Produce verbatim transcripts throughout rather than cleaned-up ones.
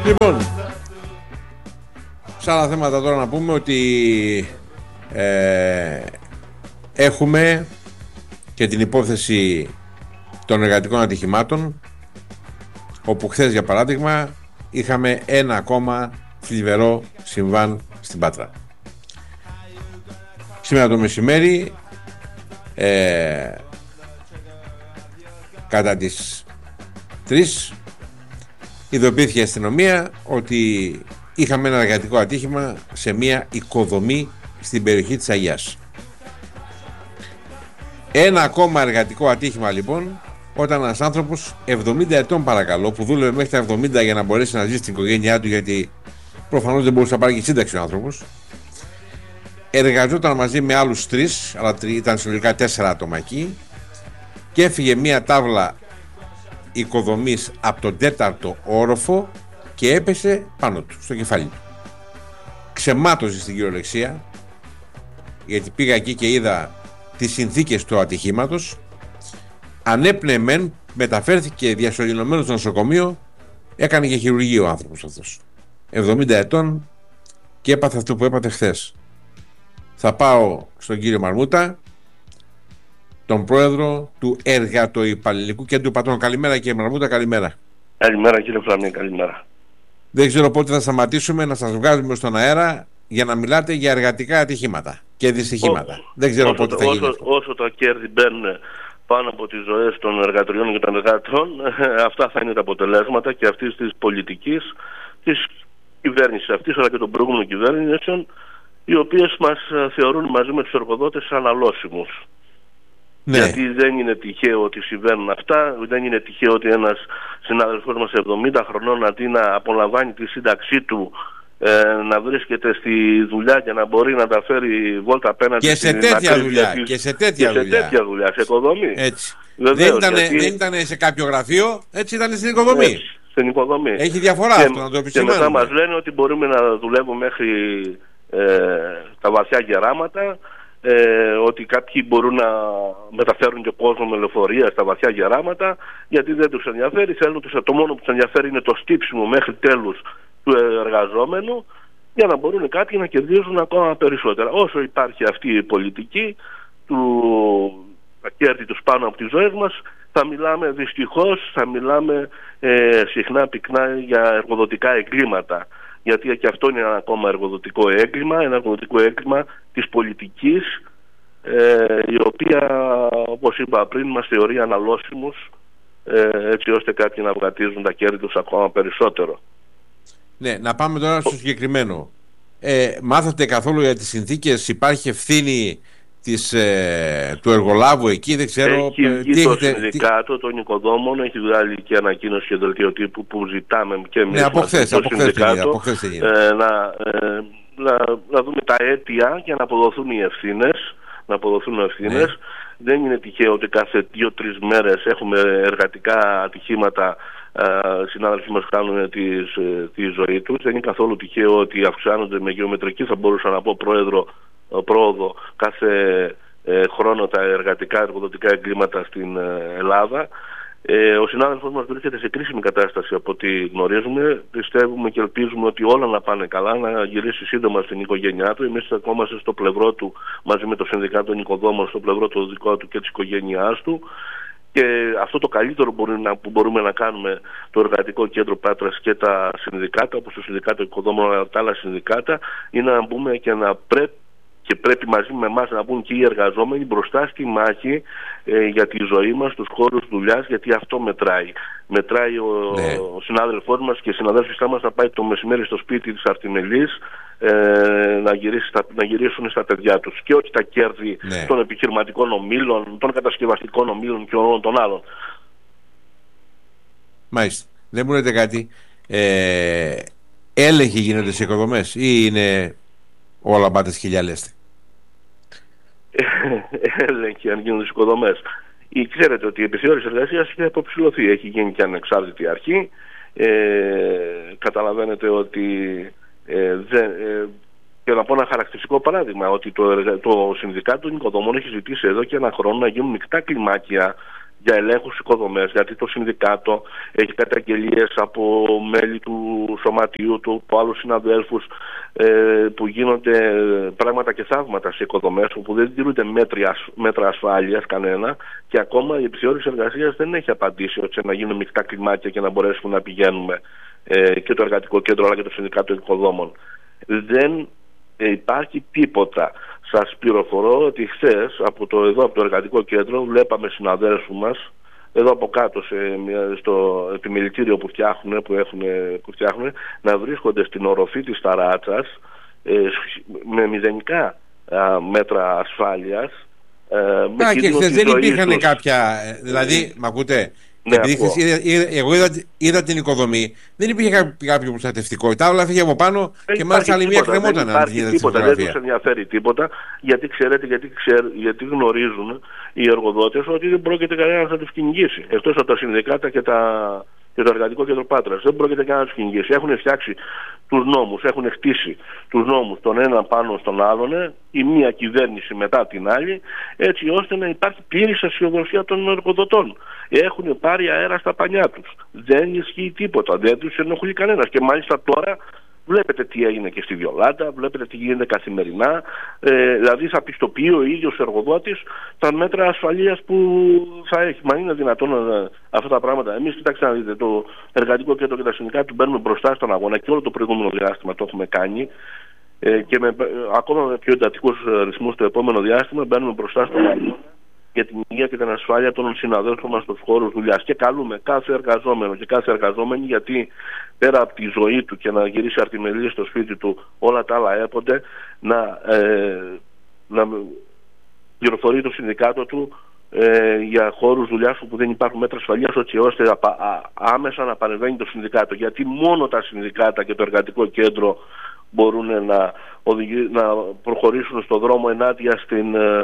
Λοιπόν, σε άλλα θέματα τώρα να πούμε ότι ε, έχουμε και την υπόθεση των εργατικών ατυχημάτων, όπου χθες για παράδειγμα είχαμε ένα ακόμα θλιβερό συμβάν στην Πάτρα. Σήμερα το μεσημέρι ε, κατά τις τρεις ειδοποιήθηκε η αστυνομία ότι είχαμε ένα εργατικό ατύχημα σε μια οικοδομή στην περιοχή της Αγιάς. Ένα ακόμα εργατικό ατύχημα λοιπόν, όταν ένας άνθρωπος εβδομήντα ετών παρακαλώ, που δούλευε μέχρι τα εβδομήντα για να μπορέσει να ζήσει στην οικογένειά του, γιατί προφανώς δεν μπορούσε να πάρει και σύνταξη ο άνθρωπος, εργαζόταν μαζί με άλλους τρεις, αλλά ήταν συνολικά τέσσερα άτομα εκεί, και έφυγε μια τάβλα οικοδομής από τον τέταρτο όροφο και έπεσε πάνω του, στο κεφάλι του. Ξεμάτωσε στην κυριολεξία, γιατί πήγα εκεί και είδα τις συνθήκες του ατυχήματος. Ανέπνεε μεν, μεταφέρθηκε διασωληνωμένος στο νοσοκομείο, έκανε και χειρουργείο ο άνθρωπος αυτός. εβδομήντα ετών και έπαθε αυτό που έπαθε χθες. Θα πάω στον κύριο Μαρμούτα, τον πρόεδρο του Εργατοϊπαλληλικού Κέντρου Πατρών. Καλημέρα κύριε Μαρμούτα, καλημέρα. Καλημέρα κύριε Φλαμί, καλημέρα. Δεν ξέρω πότε θα σταματήσουμε να σας βγάζουμε στον αέρα για να μιλάτε για εργατικά ατυχήματα και δυστυχήματα. Ό, Δεν ξέρω όσο, πότε θα γίνει. Όσο, όσο τα κέρδη μπαίνουν πάνω από τις ζωές των εργατριών και των εργατών, αυτά θα είναι τα αποτελέσματα και αυτής της πολιτικής της κυβέρνησης αυτής, αλλά και των προηγούμενων κυβέρνησεων, οι οποίες μας θεωρούν μαζί με τους εργοδότες αναλώσιμους. Ναι. Γιατί δεν είναι τυχαίο ότι συμβαίνουν αυτά, δεν είναι τυχαίο ότι ένας συνάδελφός μας εβδομήντα χρονών, αντί να απολαμβάνει τη σύνταξή του, ε, να βρίσκεται στη δουλειά και να μπορεί να τα φέρει βόλτα απέναντι και σε τέτοια δουλειά, της, και σε τέτοια και δουλειά, σε τέτοια δουλειά, σε οικοδομή. Έτσι. Βεβαίως, δεν, ήταν, γιατί... δεν ήταν σε κάποιο γραφείο, έτσι ήταν στην οικοδομή. Έτσι, στην οικοδομή. Έχει διαφορά και, αυτό, να το επισημάνουμε. Και μετά μας λένε ότι μπορούμε να δουλεύουμε μέχρι ε, τα βαθιά γεράματα, Ε, ότι κάποιοι μπορούν να μεταφέρουν και κόσμο με λεωφορεία στα βαθιά γεράματα, γιατί δεν τους ενδιαφέρει. Θέλουν, το μόνο που τους ενδιαφέρει είναι το στύψιμο μέχρι τέλους του εργαζόμενου, για να μπορούν κάποιοι να κερδίζουν ακόμα περισσότερα. Όσο υπάρχει αυτή η πολιτική του τα κέρδη τους πάνω από τις ζωές μας, θα μιλάμε δυστυχώς, θα μιλάμε ε, συχνά πυκνά για εργοδοτικά εγκλήματα. Γιατί και αυτό είναι ένα ακόμα εργοδοτικό έγκλημα, ένα εργοδοτικό έγκλημα της πολιτικής, ε, η οποία, όπως είπα πριν, μας θεωρεί αναλώσιμους, ε, έτσι ώστε κάποιοι να βγατίζουν τα κέρδη τους ακόμα περισσότερο. Ναι, να πάμε τώρα στο συγκεκριμένο. Ε, μάθατε καθόλου για τις συνθήκες, υπάρχει ευθύνη της, ε, του εργολάβου εκεί, δεν ξέρω. Έχει ε, βγει τι το έχετε, συνδικάτο τι... των οικοδόμων, έχει βγάλει και ανακοίνωση και δελτίο τύπου που ζητάμε και εμείς, ναι, από χθες, το από συνδικάτο, χθες ε, να, ε, να, να δούμε τα αίτια και να αποδοθούν οι ευθύνες. Να αποδοθούν ευθύνες. Ναι. Δεν είναι τυχαίο ότι κάθε δύο-τρεις μέρες έχουμε εργατικά ατυχήματα. Uh, συνάδελφοι μας κάνουν τη, τη ζωή τους. Δεν είναι καθόλου τυχαίο ότι αυξάνονται με γεωμετρική, θα μπορούσα να πω, πρόεδρο, πρόοδο κάθε ε, χρόνο τα εργατικά εργοδοτικά εγκλήματα στην ε, Ελλάδα. Ε, ο συνάδελφος μας βρίσκεται σε κρίσιμη κατάσταση από ό,τι γνωρίζουμε. Πιστεύουμε και ελπίζουμε ότι όλα να πάνε καλά, να γυρίσει σύντομα στην οικογένειά του. Εμείς θα είμαστε στο πλευρό του, μαζί με το Συνδικάτο των Οικοδόμων, στο πλευρό του δικό του και της οικογένειάς του. Και αυτό το καλύτερο που μπορούμε να κάνουμε, το Εργατικό Κέντρο Πάτρας και τα συνδικάτα, όπως το Συνδικάτο Οικοδόμων αλλά τα άλλα συνδικάτα, είναι να μπούμε και να πρέπει και πρέπει μαζί με εμάς να μπουν και οι εργαζόμενοι μπροστά στη μάχη ε, για τη ζωή μας, στους χώρους δουλειάς, γιατί αυτό μετράει. Μετράει ο, ναι. ο συνάδελφός μας και οι συναδέλφοι μας να πάει το μεσημέρι στο σπίτι της Αρτιμελής ε, να, γυρίσει, να γυρίσουν στα παιδιά τους και όχι τα κέρδη ναι. των επιχειρηματικών ομίλων, των κατασκευαστικών ομίλων και όλων των άλλων. Μάλιστα. Δεν μου λέτε κάτι. Ε, έλεγχοι γίνονται σε οικοδομές ή είναι όλα μπάτες χιλιάλεστε? Έλεγχοι αν γίνονται στις οικοδομές. Ή ξέρετε ότι η επιθεώρηση εργασίας έχει αποψηλωθεί. Έχει γίνει και ανεξάρτητη αρχή. Ε, καταλαβαίνετε ότι ε, δεν, ε, και να πω ένα χαρακτηριστικό παράδειγμα, ότι το, το Συνδικάτο των Οικοδομών έχει ζητήσει εδώ και ένα χρόνο να γίνουν μεικτά κλιμάκια για ελέγχους οικοδομές, γιατί το συνδικάτο έχει καταγγελίες από μέλη του σωματείου του, από άλλους συναδέλφους, ε, που γίνονται πράγματα και θαύματα σε οικοδομές όπου δεν τηρούνται μέτρα ασφάλειας κανένα, και ακόμα η επιθεώρηση εργασίας δεν έχει απαντήσει ώστε να γίνουν μεικτά κλιμάκια και να μπορέσουμε να πηγαίνουμε, ε, και το εργατικό κέντρο αλλά και το συνδικάτο οικοδόμων. Δεν ε, υπάρχει τίποτα. Σας πληροφορώ ότι χθες από το, εδώ από το εργατικό κέντρο βλέπαμε συναδέλφους μας εδώ από κάτω σε, στο επιμελητήριο που φτιάχνουν, που, έχουν, που φτιάχνουν, να βρίσκονται στην οροφή της ταράτσας, ε, με μηδενικά α, μέτρα ασφάλειας. Ε, Α, και χθες δεν υπήρχαν τους. κάποια, δηλαδή, mm. μ' ακούτε, ναι, χθες, είδα, είδα, εγώ είδα, είδα την οικοδομή, δεν υπήρχε κάποιο προστατευτικό, η τάβλα έφυγε από πάνω δεν και μάλιστα άλλη μία κρεμόταν. Δεν υπάρχει τίποτα, δεν τους ενδιαφέρει τίποτα, γιατί ξέρετε, γιατί, ξέρ, γιατί γνωρίζουν οι εργοδότες ότι δεν πρόκειται κανένας να τους κυνηγήσει, εκτός από τα συνδικάτα και, τα, και το εργατικό κέντρο Πάτρας. Δεν πρόκειται κανένας να τους κυνηγήσει. Έχουν φτιάξει τους νόμους, έχουν χτίσει τους νόμους τον ένα πάνω στον άλλον, η μία κυβέρνηση μετά την άλλη, έτσι ώστε να υπάρχει πλήρης αισιοδοξία των εργοδοτών. Έχουν πάρει αέρα στα πανιά τους. Δεν ισχύει τίποτα, δεν τους ενοχλεί κανένας. Και μάλιστα τώρα βλέπετε τι έγινε και στη Βιολάντα, βλέπετε τι γίνεται καθημερινά. Ε, δηλαδή θα πιστοποιεί ο ίδιος ο εργοδότης τα μέτρα ασφαλείας που θα έχει. Μα είναι δυνατόν να, αυτά τα πράγματα? Εμείς, κοιτάξτε να δείτε, το εργατικό κέντρο και τα συνδικάτα του μπαίνουμε μπροστά στον αγώνα και όλο το προηγούμενο διάστημα το έχουμε κάνει. Ε, και με, ακόμα με πιο εντατικούς ρυθμούς το επόμενο διάστημα μπαίνουμε μπροστά στον αγώνα για την υγεία και την ασφάλεια των συναδέλφων μας στους χώρους δουλειάς. Και καλούμε κάθε εργαζόμενο και κάθε εργαζόμενη, γιατί πέρα από τη ζωή του και να γυρίσει αρτιμελή στο σπίτι του, όλα τα άλλα έπονται, να, ε, να πληροφορεί το συνδικάτο του ε, για χώρους δουλειάς που δεν υπάρχουν μέτρα ασφαλείας, έτσι ώστε α, α, άμεσα να παρεμβαίνει το συνδικάτο. Γιατί μόνο τα συνδικάτα και το εργατικό κέντρο μπορούν να, οδηγεί, να προχωρήσουν στον δρόμο ενάντια στην... Ε,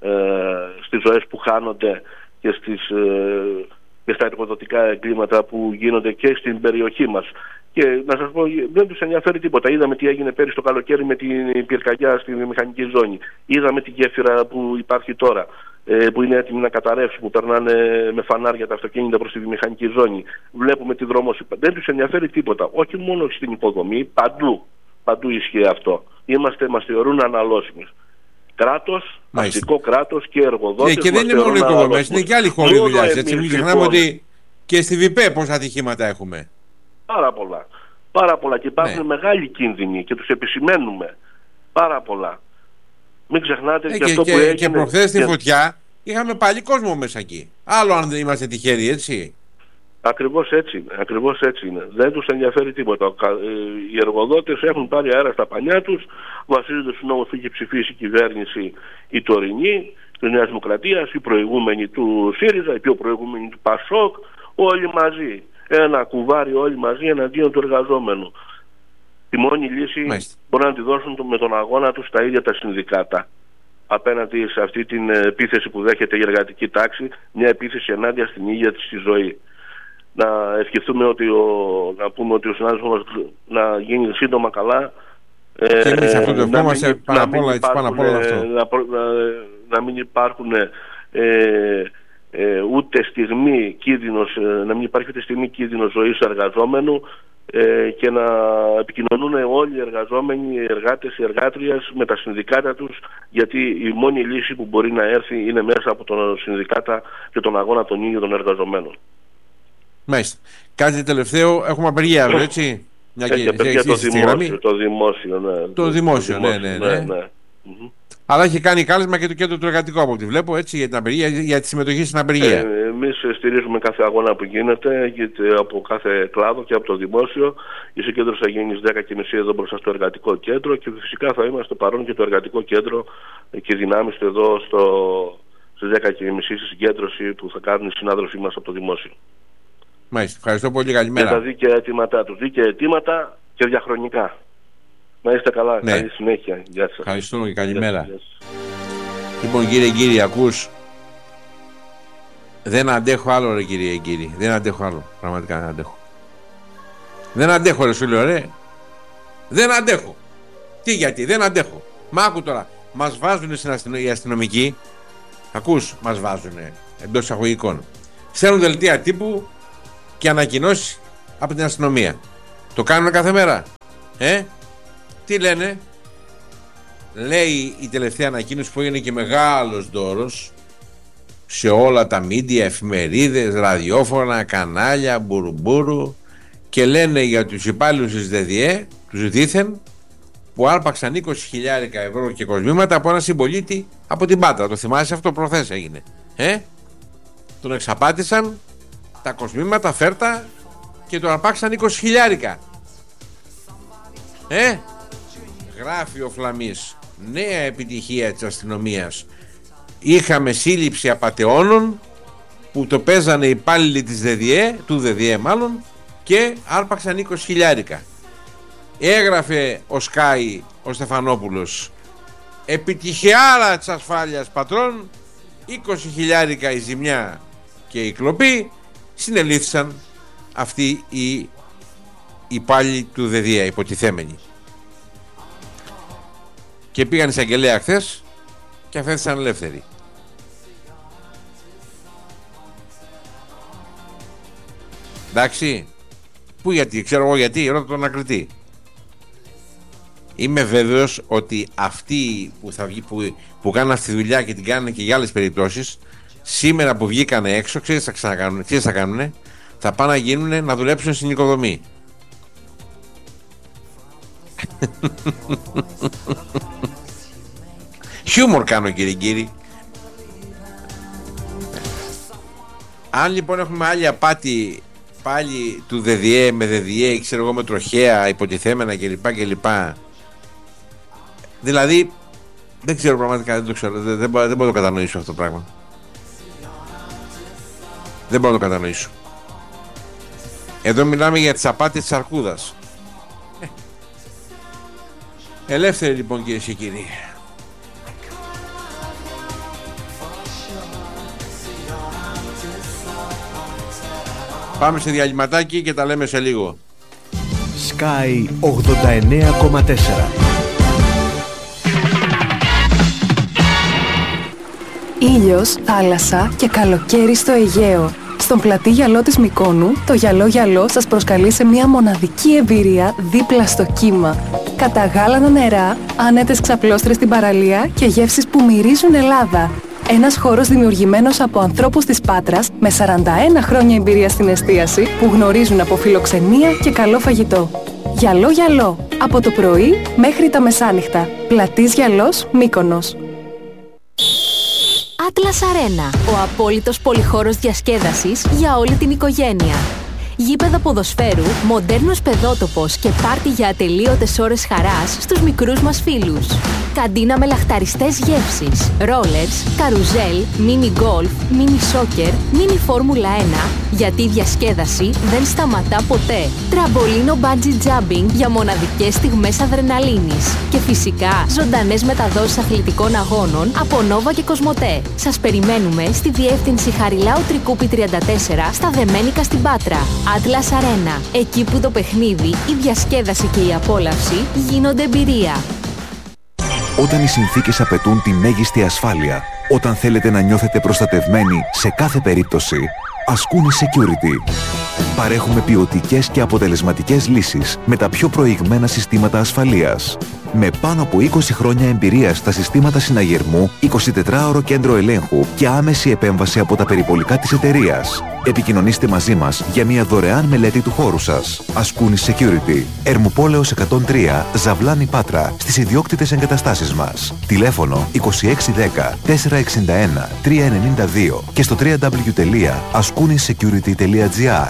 Ε, στις ζωές που χάνονται και, στις, ε, και στα εργοδοτικά εγκλήματα που γίνονται και στην περιοχή μας. Και να σας πω, δεν τους ενδιαφέρει τίποτα. Είδαμε τι έγινε πέρυσι το καλοκαίρι με την πυρκαγιά στη μηχανική ζώνη. Είδαμε τη γέφυρα που υπάρχει τώρα, ε, που είναι έτοιμη να καταρρεύσει, που περνάνε με φανάρια τα αυτοκίνητα προς τη μηχανική ζώνη. Βλέπουμε τη δρόμωση. Δεν τους ενδιαφέρει τίποτα. Όχι μόνο στην υποδομή, παντού. Παντού ισχύει αυτό. Είμαστε, μας θεωρούν αναλώσιμες. Κράτος, αστικό κράτος και εργοδότες. Ναι, και δεν είναι μόνο οικοδομές, είναι και άλλοι χώροι δουλειάς. Έτσι, μην ξεχνάμε ότι και στη ΒΙΠΕ πόσα ατυχήματα έχουμε. Πάρα πολλά. Πάρα πολλά. Και υπάρχουν ναι. μεγάλοι κίνδυνοι και τους επισημαίνουμε. Πάρα πολλά. Μην ξεχνάτε ε, και, και αυτό και, που έγινε. Και προχθές στη και... φωτιά είχαμε πάλι κόσμο μέσα εκεί. Άλλο αν δεν είμαστε τυχεροί, έτσι. Ακριβώς έτσι, ακριβώς έτσι είναι. Δεν τους ενδιαφέρει τίποτα. Οι εργοδότες έχουν πάρει αέρα στα πανιά τους, βασίζονται στους νόμους που είχε ψηφίσει η κυβέρνηση η τωρινή, της Νέας Δημοκρατίας, η προηγούμενη του ΣΥΡΙΖΑ, η πιο προηγούμενη του ΠΑΣΟΚ, όλοι μαζί. Ένα κουβάρι όλοι μαζί εναντίον του εργαζόμενου. Τη μόνη λύση Μάλιστα. μπορούν να τη δώσουν με τον αγώνα τους τα ίδια τα συνδικάτα. Απέναντι σε αυτή την επίθεση που δέχεται η εργατική τάξη, μια επίθεση ενάντια στην ίδια της τη ζωή. Να ευχηθούμε ότι ο, να πούμε ότι ο συνάδελφος μας να γίνει σύντομα καλά. Και εμείς αυτό το ευχόμαστε πάνω απ' όλα αυτό. Να, να, να μην υπάρχουν ε, ε, ούτε στιγμή κίνδυνος, να μην υπάρχει ούτε στιγμή κίνδυνος ζωής εργαζόμενου ε, και να επικοινωνούν όλοι οι εργαζόμενοι, οι εργάτες, οι εργάτριες με τα συνδικάτα τους, γιατί η μόνη λύση που μπορεί να έρθει είναι μέσα από τα συνδικάτα και τον αγώνα των ίδιων των εργαζομένων. Μάλιστα. Κάτι τελευταίο, έχουμε απεργία αύριο, έτσι. Μια και απεργία το δημόσιο, το δημόσιο, ναι. Το δημόσιο, ναι, ναι, ναι. ναι, ναι. Mm-hmm. Αλλά έχει κάνει κάλεσμα και το κέντρο του εργατικού, από ό,τι βλέπω, έτσι, για την απεργία, για τη συμμετοχή στην απεργία. Ε, εμείς στηρίζουμε κάθε αγώνα που γίνεται από κάθε κλάδο και από το δημόσιο. Η συγκέντρωση θα γίνει στις δέκα και μισή εδώ μπροστά στο εργατικό κέντρο και φυσικά θα είμαστε παρόν και το εργατικό κέντρο και δυνάμεις εδώ στο, στις δέκα και μισή στη συγκέντρωση που θα κάνουν οι συνάδελφοί μας από το δημόσιο. Μάλιστα, ευχαριστώ πολύ, καλημέρα. Για τα δίκαια αιτήματά τους. Δίκαια αιτήματα και διαχρονικά. Να είστε καλά, ναι. Καλή συνέχεια. Γεια σας. Ευχαριστώ και καλημέρα. Γεια σας. Λοιπόν, κύριε κύριοι, ακούς. Δεν αντέχω άλλο, ρε κύριε κύριοι. Δεν αντέχω άλλο. Πραγματικά δεν αντέχω. Δεν αντέχω, ρε σου λέω, ρε. Δεν αντέχω. Τι γιατί, δεν αντέχω. Μα άκου τώρα. Μας βάζουν στην αστυνο... οι αστυνομικοί. Ακούς, μας βάζουν εντός εισαγωγικών. Στέλνουν δελτία τύπου και ανακοινώσεις από την αστυνομία. Το κάνουν κάθε μέρα. Ε, τι λένε? Λέει η τελευταία ανακοίνωση που είναι και μεγάλος δώρος σε όλα τα μίντια, εφημερίδες, ραδιόφωνα, κανάλια, μπουρουμπουρου, και λένε για τους υπάλληλους της ΔΔΕ, τους δήθεν, που άρπαξαν είκοσι χιλιάδες ευρώ και κοσμήματα από ένα συμπολίτη από την Πάτρα. Το θυμάσαι αυτό? Προχθές έγινε. Ε? Τον εξαπάτησαν, τα κοσμήματα φέρτα και τον αρπάξαν είκοσι χιλιάδες. Ε? Γράφει ο Φλαμής. Νέα επιτυχία της αστυνομίας. Είχαμε σύλληψη απατεώνων που το παίζανε υπάλληλοι της ΔΔΕ, του ΔΔΕ μάλλον, και άρπαξαν είκοσι χιλιάδες. Έγραφε ο Σκάι ο Στεφανόπουλος, επιτυχιάρα της ασφάλειας πατρών, είκοσι χιλιάδες η ζημιά και η κλοπή. Συνελήφθησαν αυτοί οι υπάλληλοι του ΔΔΕ, υποτιθέμενοι, και πήγαν εισαγγελέα χθες και αφέθησαν ελεύθεροι. Εντάξει, πού, γιατί, ξέρω εγώ γιατί, ρώτα τον ανακριτή. Είμαι βέβαιος ότι αυτοί που, θα βγει, που, που κάνουν αυτή τη δουλειά και την κάνουν και για άλλες περιπτώσεις, σήμερα που βγήκανε έξω, ξέρεις τι θα κάνουν, ξέρεις θα κάνουνε, θα πάνε να γίνουν να δουλέψουν στην οικοδομή. Χιούμορ κάνω, κύριε κύριοι. Αν λοιπόν έχουμε άλλη απάτη πάλι του ΔΔΕ με ΔΔΕ, ξέρω εγώ, με τροχέα υποτιθέμενα κλπ κλπ, δηλαδή δεν ξέρω πραγματικά, δεν το ξέρω, δεν, δεν, μπορώ, δεν μπορώ να το κατανοήσω αυτό το πράγμα. Δεν μπορώ να το κατανοήσω. Εδώ μιλάμε για τις απάτες της Αρκούδας. ε. Ελεύθεροι λοιπόν, κυρίες και κύριοι. Πάμε σε διαλυματάκι και τα λέμε σε λίγο. Sky ογδόντα εννέα κόμμα τέσσερα. Ήλιος, θάλασσα και καλοκαίρι στο Αιγαίο. Στον πλατή γυαλό της Μυκόνου, το γυαλό γυαλό σας προσκαλεί σε μια μοναδική εμπειρία δίπλα στο κύμα. Καταγάλανα νερά, άνετες ξαπλώστρες στην παραλία και γεύσεις που μυρίζουν Ελλάδα. Ένας χώρος δημιουργημένος από ανθρώπους της Πάτρας με σαράντα ένα χρόνια εμπειρία στην εστίαση που γνωρίζουν από φιλοξενία και καλό φαγητό. Γυαλό γυαλό, από το πρωί μέχρι τα μεσάνυχτα. Πλατής γυαλός, Μύκονος. Atlas Arena, ο απόλυτος πολυχώρος διασκέδασης για όλη την οικογένεια. Γήπεδα ποδοσφαίρου, μοντέρνος παιδότοπος και πάρτι για ατελείωτες ώρες χαράς στους μικρούς μας φίλους. Καντίνα με λαχταριστές γεύσεις, ρόλερς, καρουζέλ, μίνι γκολφ, μίνι σόκερ, μίνι φόρμουλα ένα, γιατί η διασκέδαση δεν σταματά ποτέ. Τραμπολίνο bungee jumping για μοναδικές στιγμές αδρεναλίνης. Και φυσικά ζωντανές μεταδόσεις αθλητικών αγώνων από Nova και Κοσμοτέ. Σας περιμένουμε στη διεύθυνση Χαριλάου Τρικούπη τριάντα τέσσερα στα Δεμένικα στην Πάτρα. Atlas Arena, εκεί που το παιχνίδι, η διασκέδαση και η απόλαυση γίνονται εμπειρία. Όταν οι συνθήκες απαιτούν τη μέγιστη ασφάλεια, όταν θέλετε να νιώθετε προστατευμένοι σε κάθε περίπτωση, Ascuni Security. Παρέχουμε ποιοτικές και αποτελεσματικές λύσεις με τα πιο προηγμένα συστήματα ασφαλείας. Με πάνω από είκοσι χρόνια εμπειρία στα συστήματα συναγερμού, εικοσιτετράωρο κέντρο ελέγχου και άμεση επέμβαση από τα περιπολικά της εταιρείας. Επικοινωνήστε μαζί μας για μια δωρεάν μελέτη του χώρου σας. Ascuni Security. Ερμουπόλεως εκατόν τρία, Ζαβλάνη Πάτρα, στις ιδιόκτητες εγκαταστάσεις μας. Τηλέφωνο είκοσι έξι δέκα τετρακόσια εξήντα ένα τριακόσια ενενήντα δύο και στο double-u double-u double-u τελεία ascuni security τελεία gr.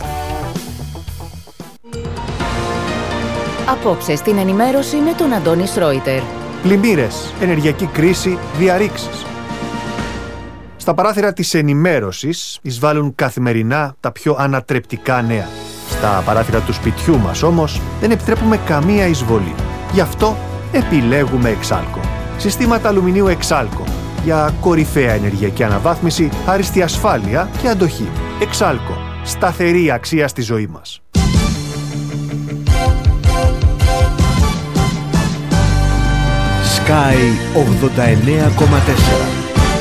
Απόψε στην ενημέρωση με τον Αντώνη Σρόιτερ. Πλημμύρες, ενεργειακή κρίση, διαρρήξεις. Στα παράθυρα της ενημέρωσης εισβάλλουν καθημερινά τα πιο ανατρεπτικά νέα. Στα παράθυρα του σπιτιού μας όμως δεν επιτρέπουμε καμία εισβολή. Γι' αυτό επιλέγουμε Εξάλκο. Συστήματα αλουμινίου Εξάλκο για κορυφαία ενεργειακή αναβάθμιση, άριστη ασφάλεια και αντοχή. Εξάλκο. Σταθερή αξία στη ζωή μας. Sky ογδόντα εννέα κόμμα τέσσερα.